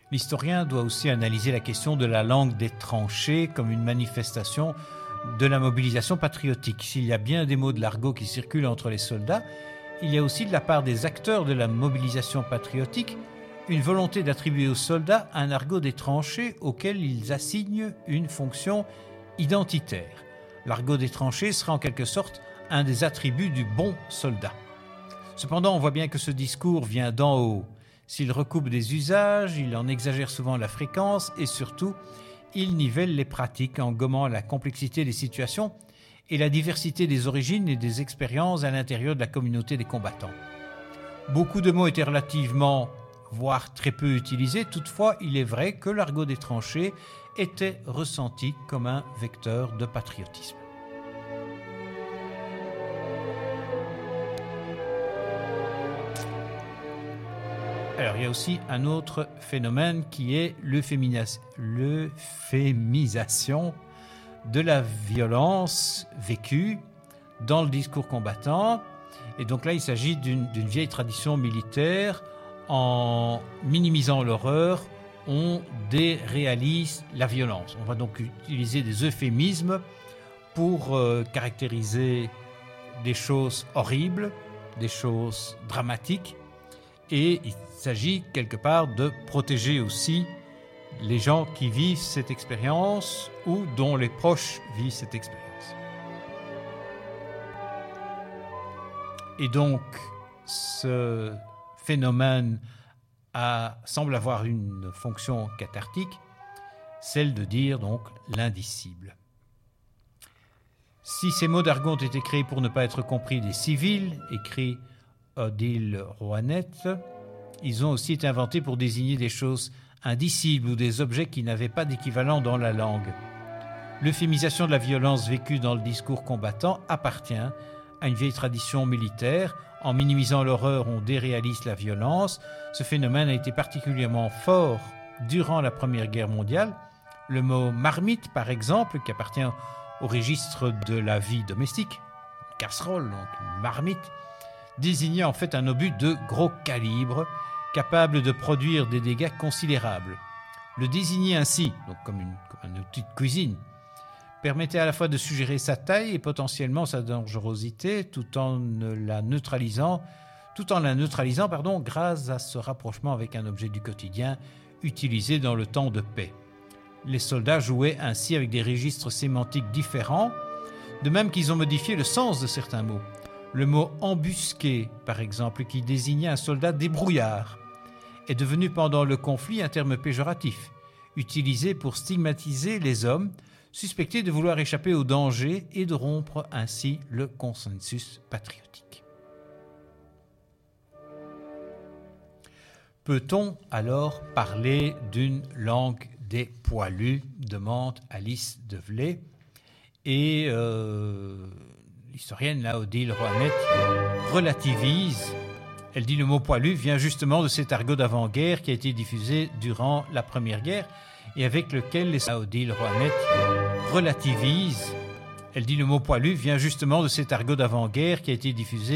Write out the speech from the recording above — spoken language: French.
L'historien doit aussi analyser la question de la langue des tranchées comme une manifestation de la mobilisation patriotique. S'il y a bien des mots de l'argot qui circulent entre les soldats, il y a aussi de la part des acteurs de la mobilisation patriotique une volonté d'attribuer aux soldats un argot des tranchées auquel ils assignent une fonction identitaire. L'argot des tranchées sera en quelque sorte un des attributs du bon soldat. Cependant, on voit bien que ce discours vient d'en haut. S'il recoupe des usages, il en exagère souvent la fréquence et surtout, il nivelle les pratiques en gommant la complexité des situations et la diversité des origines et des expériences à l'intérieur de la communauté des combattants. Beaucoup de mots étaient relativement, voire très peu utilisés, toutefois il est vrai que l'argot des tranchées était ressenti comme un vecteur de patriotisme. Alors, il y a aussi un autre phénomène qui est l'euphémisation de la violence vécue dans le discours combattant. Et donc là, il s'agit d'une vieille tradition militaire. En minimisant l'horreur, on déréalise la violence. On va donc utiliser des euphémismes pour caractériser des choses horribles, des choses dramatiques. Et il s'agit quelque part de protéger aussi les gens qui vivent cette expérience ou dont les proches vivent cette expérience. Et donc, ce phénomène semble avoir une fonction cathartique, celle de dire donc l'indicible. Si ces mots d'argot ont été créés pour ne pas être compris des civils, écrit Odile Roannette, ils ont aussi été inventés pour désigner des choses indicibles ou des objets qui n'avaient pas d'équivalent dans la langue. L'euphémisation de la violence vécue dans le discours combattant appartient à une vieille tradition militaire. En minimisant l'horreur, on déréalise la violence. Ce phénomène a été particulièrement fort durant la Première Guerre mondiale. Le mot marmite, par exemple, qui appartient au registre de la vie domestique, une casserole, donc une marmite, désignait en fait un obus de gros calibre, capable de produire des dégâts considérables. Le désigner ainsi, donc comme un outil de cuisine, permettait à la fois de suggérer sa taille et potentiellement sa dangerosité, tout en la neutralisant grâce à ce rapprochement avec un objet du quotidien utilisé dans le temps de paix. Les soldats jouaient ainsi avec des registres sémantiques différents, de même qu'ils ont modifié le sens de certains mots. Le mot « embusqué », par exemple, qui désignait un soldat débrouillard, est devenu pendant le conflit un terme péjoratif, utilisé pour stigmatiser les hommes suspectés de vouloir échapper au danger et de rompre ainsi le consensus patriotique. Peut-on alors parler d'une langue des poilus, demande Alice Develay, et l'historienne Odile Roannette relativise. Elle dit le mot poilu vient justement de cet argot d'avant-guerre qui a été diffusé durant la Première Guerre et avec lequel Odile Roannette relativise. Elle dit le mot poilu vient justement de cet argot d'avant-guerre qui a été diffusé